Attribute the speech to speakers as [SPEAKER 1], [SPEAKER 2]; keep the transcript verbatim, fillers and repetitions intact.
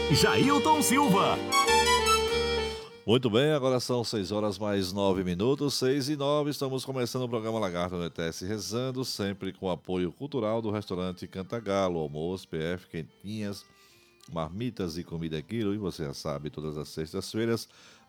[SPEAKER 1] Jailton Silva.
[SPEAKER 2] Muito bem, agora são seis horas mais nove minutos, seis e nove. Estamos começando o programa Lagarto no E T S Rezando, sempre com apoio cultural do restaurante Cantagalo, almoço, P F, quentinhas, marmitas e comida quilo. E você já sabe, todas as sextas-feiras,